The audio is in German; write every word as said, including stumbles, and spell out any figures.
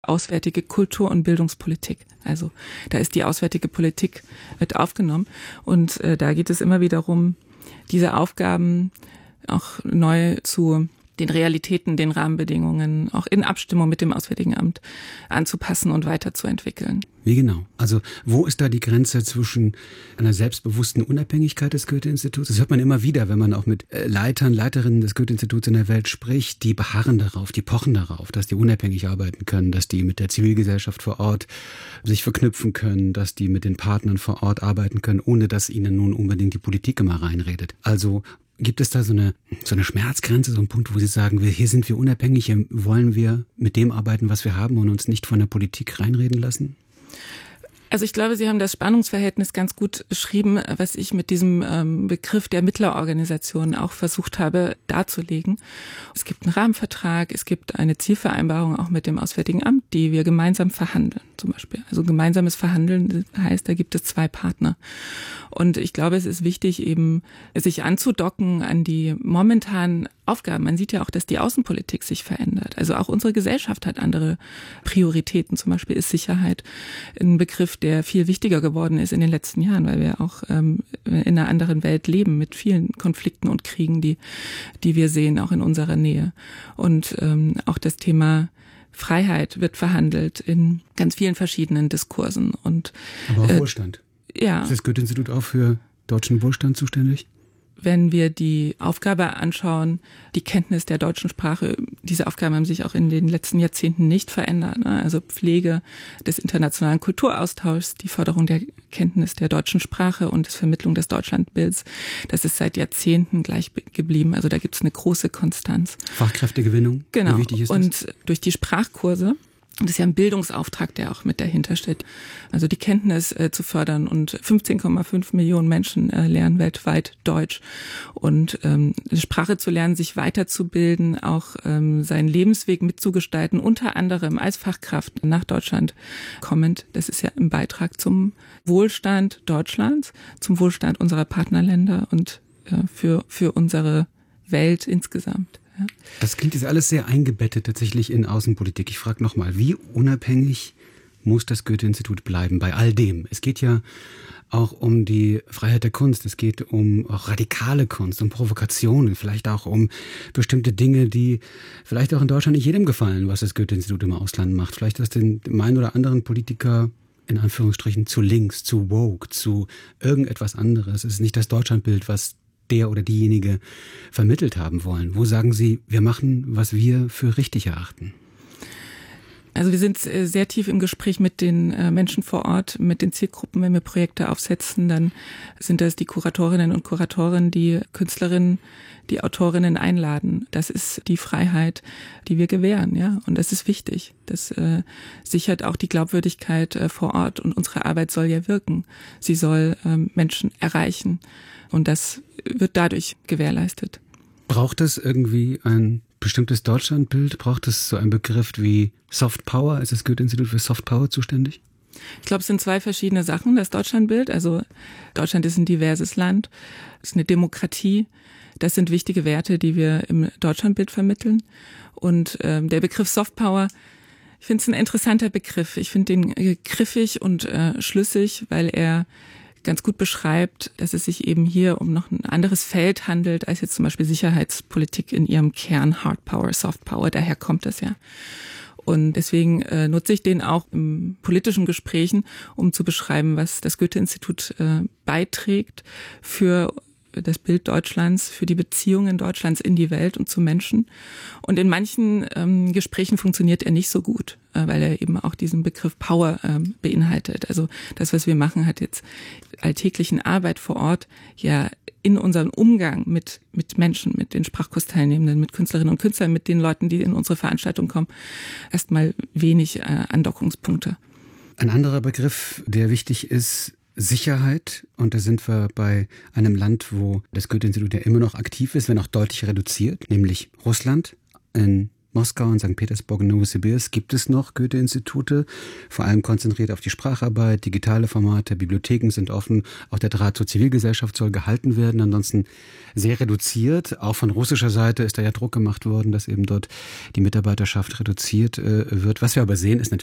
auswärtige Kultur- und Bildungspolitik. Also da ist die auswärtige Politik mit aufgenommen und äh, da geht es immer wieder darum, diese Aufgaben auch neu zu den Realitäten, den Rahmenbedingungen, auch in Abstimmung mit dem Auswärtigen Amt anzupassen und weiterzuentwickeln. Wie genau? Also wo ist da die Grenze zwischen einer selbstbewussten Unabhängigkeit des Goethe-Instituts? Das hört man immer wieder, wenn man auch mit Leitern, Leiterinnen des Goethe-Instituts in der Welt spricht. Die beharren darauf, die pochen darauf, dass die unabhängig arbeiten können, dass die mit der Zivilgesellschaft vor Ort sich verknüpfen können, dass die mit den Partnern vor Ort arbeiten können, ohne dass ihnen nun unbedingt die Politik immer reinredet. Also gibt es da so eine, so eine Schmerzgrenze, so einen Punkt, wo Sie sagen, wir, hier sind wir unabhängig, hier wollen wir mit dem arbeiten, was wir haben und uns nicht von der Politik reinreden lassen? Also ich glaube, Sie haben das Spannungsverhältnis ganz gut beschrieben, was ich mit diesem ähm, Begriff der Mittlerorganisation auch versucht habe darzulegen. Es gibt einen Rahmenvertrag, es gibt eine Zielvereinbarung auch mit dem Auswärtigen Amt, die wir gemeinsam verhandeln zum Beispiel. Also gemeinsames Verhandeln heißt, da gibt es zwei Partner. Und ich glaube, es ist wichtig, eben sich anzudocken an die momentanen Aufgaben. Man sieht ja auch, dass die Außenpolitik sich verändert. Also auch unsere Gesellschaft hat andere Prioritäten. Zum Beispiel ist Sicherheit ein Begriff, der viel wichtiger geworden ist in den letzten Jahren, weil wir auch ähm, in einer anderen Welt leben mit vielen Konflikten und Kriegen, die die wir sehen, auch in unserer Nähe. Und ähm, auch das Thema Freiheit wird verhandelt in ganz vielen verschiedenen Diskursen. Und, aber auch äh, Wohlstand. Ja. Ist das Goethe-Institut auch für deutschen Wohlstand zuständig? Wenn wir die Aufgabe anschauen, die Kenntnis der deutschen Sprache, diese Aufgaben haben sich auch in den letzten Jahrzehnten nicht verändert. Also Pflege des internationalen Kulturaustauschs, die Förderung der Kenntnis der deutschen Sprache und das Vermittlung des Deutschlandbilds, das ist seit Jahrzehnten gleich geblieben. Also da gibt es eine große Konstanz. Fachkräftegewinnung, genau. Wie wichtig ist das? Und durch die Sprachkurse, das ist ja ein Bildungsauftrag, der auch mit dahinter steht. Also die Kenntnis äh, zu fördern und fünfzehn Komma fünf Millionen Menschen äh, lernen weltweit Deutsch. Und ähm, eine Sprache zu lernen, sich weiterzubilden, auch ähm, seinen Lebensweg mitzugestalten, unter anderem als Fachkraft nach Deutschland kommend. Das ist ja ein Beitrag zum Wohlstand Deutschlands, zum Wohlstand unserer Partnerländer und äh, für für unsere Welt insgesamt. Ja. Das klingt jetzt alles sehr eingebettet tatsächlich in Außenpolitik. Ich frage nochmal, wie unabhängig muss das Goethe-Institut bleiben bei all dem? Es geht ja auch um die Freiheit der Kunst, es geht um auch radikale Kunst, um Provokationen, vielleicht auch um bestimmte Dinge, die vielleicht auch in Deutschland nicht jedem gefallen, was das Goethe-Institut im Ausland macht. Vielleicht ist den einen oder anderen Politiker in Anführungsstrichen zu links, zu woke, zu irgendetwas anderes. Es ist nicht das Deutschlandbild, was der oder diejenige vermittelt haben wollen. Wo sagen Sie, wir machen, was wir für richtig erachten? Also wir sind sehr tief im Gespräch mit den Menschen vor Ort, mit den Zielgruppen. Wenn wir Projekte aufsetzen, dann sind das die Kuratorinnen und Kuratoren, die Künstlerinnen, die Autorinnen einladen. Das ist die Freiheit, die wir gewähren, ja. Und das ist wichtig. Das äh, sichert auch die Glaubwürdigkeit äh, vor Ort. Und unsere Arbeit soll ja wirken. Sie soll ähm, Menschen erreichen. Und das wird dadurch gewährleistet. Braucht es irgendwie ein bestimmtes Deutschlandbild? Braucht es so einen Begriff wie Soft Power? Ist das Goethe-Institut für Soft Power zuständig? Ich glaube, es sind zwei verschiedene Sachen, das Deutschlandbild. Also Deutschland ist ein diverses Land, es ist eine Demokratie. Das sind wichtige Werte, die wir im Deutschlandbild vermitteln. Und ähm, der Begriff Soft Power, ich finde es ein interessanter Begriff. Ich finde den äh, griffig und äh, schlüssig, weil er ganz gut beschreibt, dass es sich eben hier um noch ein anderes Feld handelt, als jetzt zum Beispiel Sicherheitspolitik in ihrem Kern, Hard Power, Soft Power, daher kommt das ja. Und deswegen äh, nutze ich den auch im politischen Gesprächen, um zu beschreiben, was das Goethe-Institut äh, beiträgt für das Bild Deutschlands, für die Beziehungen Deutschlands in die Welt und zu Menschen. Und in manchen ähm, Gesprächen funktioniert er nicht so gut, äh, weil er eben auch diesen Begriff Power ähm, beinhaltet. Also das, was wir machen, hat jetzt alltäglichen Arbeit vor Ort ja in unserem Umgang mit mit Menschen, mit den Sprachkursteilnehmenden, mit Künstlerinnen und Künstlern, mit den Leuten, die in unsere Veranstaltung kommen, erstmal wenig äh, Andockungspunkte. Ein anderer Begriff, der wichtig ist, Sicherheit. Und da sind wir bei einem Land, wo das Goethe-Institut ja immer noch aktiv ist, wenn auch deutlich reduziert, nämlich Russland. In Moskau und Sankt Petersburg und Novosibirsk gibt es noch Goethe-Institute, vor allem konzentriert auf die Spracharbeit, digitale Formate, Bibliotheken sind offen, auch der Draht zur Zivilgesellschaft soll gehalten werden, ansonsten sehr reduziert. Auch von russischer Seite ist da ja Druck gemacht worden, dass eben dort die Mitarbeiterschaft reduziert äh, wird. Was wir aber sehen, ist natürlich